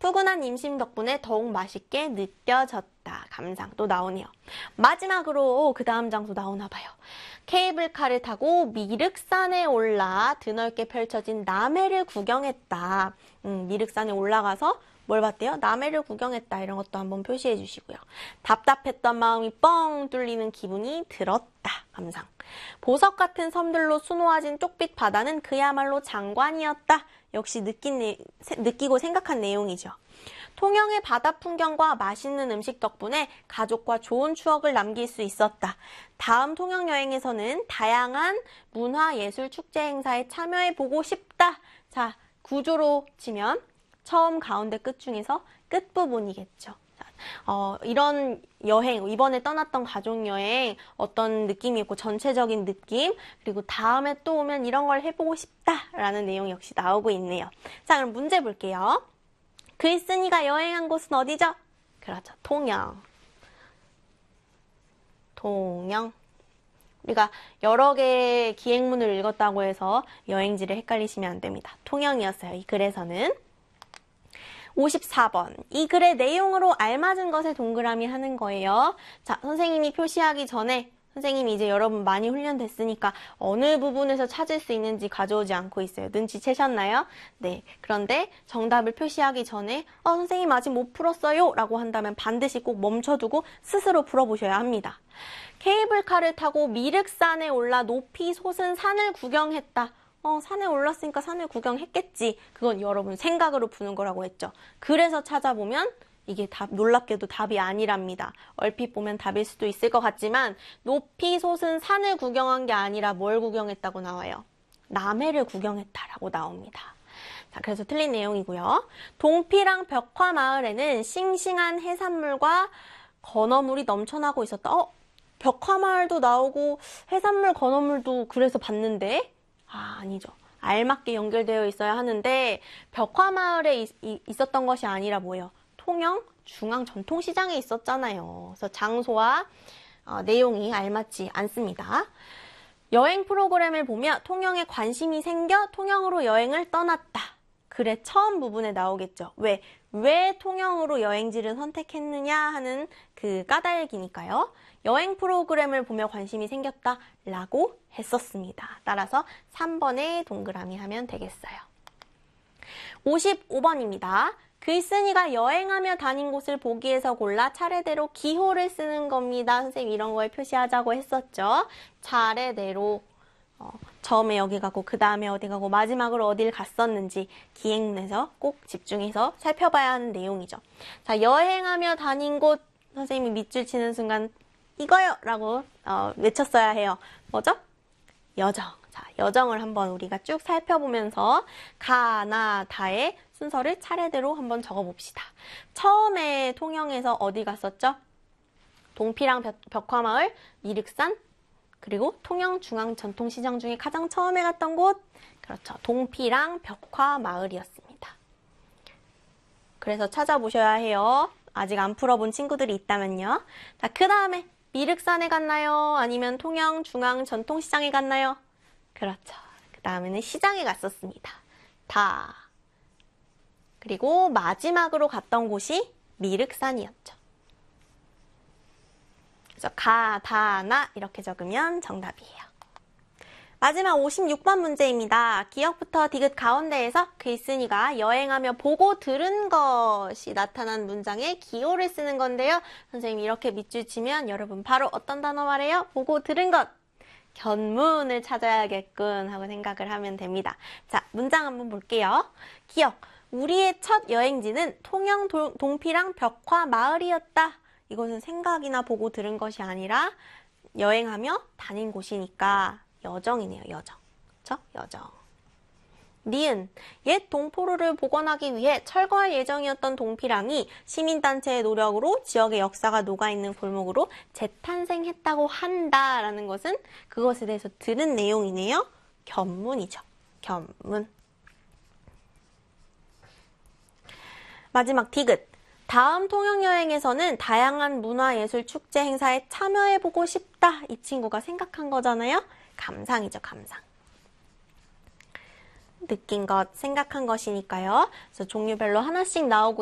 푸근한 임심 덕분에 더욱 맛있게 느껴졌다. 감상 또 나오네요. 마지막으로 그 다음 장소 나오나 봐요. 케이블카를 타고 미륵산에 올라 드넓게 펼쳐진 남해를 구경했다. 미륵산에 올라가서 뭘 봤대요? 남해를 구경했다. 이런 것도 한번 표시해 주시고요. 답답했던 마음이 뻥 뚫리는 기분이 들었다. 감상. 보석 같은 섬들로 수놓아진 쪽빛 바다는 그야말로 장관이었다. 역시 느끼고 생각한 내용이죠. 통영의 바다 풍경과 맛있는 음식 덕분에 가족과 좋은 추억을 남길 수 있었다. 다음 통영 여행에서는 다양한 문화예술 축제 행사에 참여해보고 싶다. 자, 구조로 치면 처음, 가운데, 끝 중에서 끝부분이겠죠. 이런 여행, 이번에 떠났던 가족여행 어떤 느낌이었고 전체적인 느낌, 그리고 다음에 또 오면 이런 걸 해보고 싶다라는 내용 역시 나오고 있네요. 자, 그럼 문제 볼게요. 글쓴이가 여행한 곳은 어디죠? 그렇죠. 통영. 통영. 우리가 여러 개의 기행문을 읽었다고 해서 여행지를 헷갈리시면 안 됩니다. 통영이었어요. 이 글에서는. 54번. 이 글의 내용으로 알맞은 것에 동그라미 하는 거예요. 자, 선생님이 표시하기 전에 선생님이 이제 여러분 많이 훈련됐으니까 어느 부분에서 찾을 수 있는지 가져오지 않고 있어요. 눈치채셨나요? 네. 그런데 정답을 표시하기 전에 선생님 아직 못 풀었어요 라고 한다면 반드시 꼭 멈춰두고 스스로 풀어보셔야 합니다. 케이블카를 타고 미륵산에 올라 높이 솟은 산을 구경했다. 산에 올랐으니까 산을 구경했겠지. 그건 여러분 생각으로 푸는 거라고 했죠. 그래서 찾아보면 이게 놀랍게도 답이 아니랍니다. 얼핏 보면 답일 수도 있을 것 같지만 높이 솟은 산을 구경한 게 아니라 뭘 구경했다고 나와요? 남해를 구경했다라고 나옵니다. 자, 그래서 틀린 내용이고요. 동피랑 벽화마을에는 싱싱한 해산물과 건어물이 넘쳐나고 있었다. 벽화마을도 나오고 해산물, 건어물도 그래서 봤는데 아니죠. 알맞게 연결되어 있어야 하는데 벽화마을에 있었던 것이 아니라 뭐예요? 통영 중앙전통시장에 있었잖아요. 그래서 장소와 내용이 알맞지 않습니다. 여행 프로그램을 보며 통영에 관심이 생겨 통영으로 여행을 떠났다. 글의 처음 부분에 나오겠죠. 왜 통영으로 여행지를 선택했느냐 하는 그 까닭이니까요. 여행 프로그램을 보며 관심이 생겼다라고 했었습니다. 따라서 3번에 동그라미 하면 되겠어요. 55번입니다. 글쓴이가 여행하며 다닌 곳을 보기에서 골라 차례대로 기호를 쓰는 겁니다. 선생님 이런 거에 표시하자고 했었죠. 차례대로 처음에 여기 가고 그 다음에 어디 가고 마지막으로 어딜 갔었는지 기행문에서 꼭 집중해서 살펴봐야 하는 내용이죠. 자, 여행하며 다닌 곳 선생님이 밑줄 치는 순간 이거요! 라고 외쳤어야 해요. 뭐죠? 여정. 자, 여정을 한번 우리가 쭉 살펴보면서 가, 나, 다의 순서를 차례대로 한번 적어봅시다. 처음에 통영에서 어디 갔었죠? 동피랑 벽화마을, 미륵산, 그리고 통영 중앙전통시장 중에 가장 처음에 갔던 곳, 그렇죠. 동피랑 벽화마을이었습니다. 그래서 찾아보셔야 해요. 아직 안 풀어본 친구들이 있다면요. 자, 그 다음에 미륵산에 갔나요? 아니면 통영 중앙전통시장에 갔나요? 그렇죠. 그 다음에는 시장에 갔었습니다. 다. 그리고 마지막으로 갔던 곳이 미륵산이었죠. 그래서 가, 다, 나 이렇게 적으면 정답이에요. 마지막 56번 문제입니다. 기억부터 디귿 가운데에서 글쓴이가 여행하며 보고 들은 것이 나타난 문장에 기호를 쓰는 건데요. 선생님이 이렇게 밑줄 치면 여러분 바로 어떤 단어 말해요? 보고 들은 것! 견문을 찾아야겠군 하고 생각을 하면 됩니다. 자, 문장 한번 볼게요. 기억! 우리의 첫 여행지는 통영 동피랑 벽화 마을이었다. 이것은 생각이나 보고 들은 것이 아니라 여행하며 다닌 곳이니까 여정이네요. 여정. 그쵸? 여정. 니은. 옛 동포로를 복원하기 위해 철거할 예정이었던 동피랑이 시민단체의 노력으로 지역의 역사가 녹아있는 골목으로 재탄생했다고 한다라는 것은 그것에 대해서 들은 내용이네요. 견문이죠. 견문. 마지막 디귿. 다음 통영여행에서는 다양한 문화예술 축제 행사에 참여해보고 싶다. 이 친구가 생각한 거잖아요. 감상이죠, 감상. 느낀 것, 생각한 것이니까요. 그래서 종류별로 하나씩 나오고